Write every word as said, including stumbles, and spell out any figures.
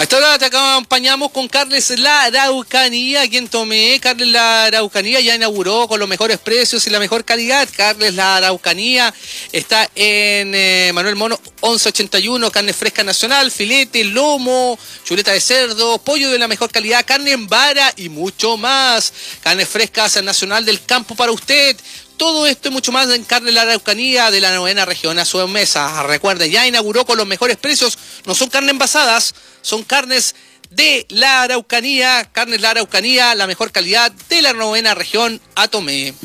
A esta hora te acompañamos con Carnes La Araucanía, aquí en Tomé. Carnes La Araucanía ya inauguró con los mejores precios y la mejor calidad. Carnes La Araucanía está en eh, Manuel Mono once ochenta y uno, carne fresca nacional, filete, lomo, chuleta de cerdo, pollo de la mejor calidad, carne en vara y mucho más. Carnes frescas nacional del campo para usted. Todo esto y mucho más en Carnes La Araucanía de la novena región a su mesa. Recuerde, ya inauguró con los mejores precios. No son carnes envasadas, son carnes de la Araucanía. Carnes La Araucanía, la mejor calidad de la novena región a Tomé.